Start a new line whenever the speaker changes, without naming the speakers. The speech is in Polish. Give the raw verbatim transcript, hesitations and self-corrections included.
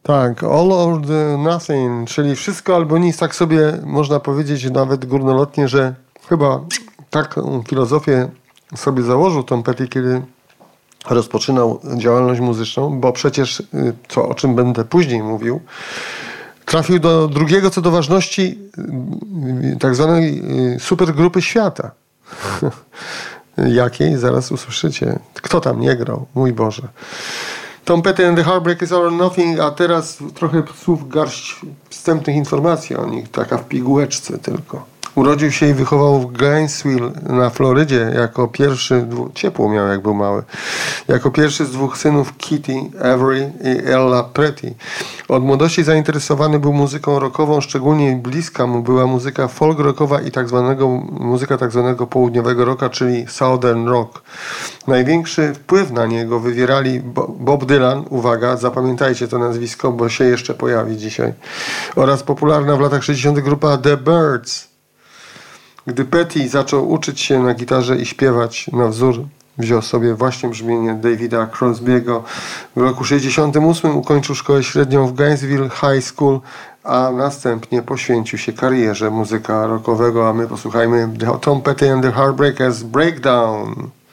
Tak, all or the nothing, czyli wszystko albo nic, tak sobie można powiedzieć nawet górnolotnie, że chyba taką filozofię sobie założył Tom Petty, kiedy rozpoczynał działalność muzyczną, bo przecież, co, o czym będę później mówił, trafił do drugiego co do ważności tak zwanej supergrupy świata. Jakiej? Zaraz usłyszycie. Kto tam nie grał? Mój Boże. Tom Petty and the Heartbreakers All or Nothing, a teraz trochę słów, garść wstępnych informacji o nich, taka w pigułeczce tylko. Urodził się i wychował w Gainesville na Florydzie jako pierwszy, dwu, ciepło miał jak był mały, jako pierwszy z dwóch synów Kitty Avery i Ella Pretty. Od młodości zainteresowany był muzyką rockową, szczególnie bliska mu była muzyka folk rockowa i tak zwanego, muzyka tak zwanego południowego rocka, czyli Southern Rock. Największy wpływ na niego wywierali Bob Dylan, uwaga, zapamiętajcie to nazwisko, bo się jeszcze pojawi dzisiaj, oraz popularna w latach sześćdziesiątych grupa The Byrds. Gdy Petty zaczął uczyć się na gitarze i śpiewać na wzór, wziął sobie właśnie brzmienie Davida Crosby'ego. W roku sześćdziesiątym ósmym ukończył szkołę średnią w Gainesville High School, a następnie poświęcił się karierze muzyka rockowego, a my posłuchajmy Tom Petty and the Heartbreakers Breakdown.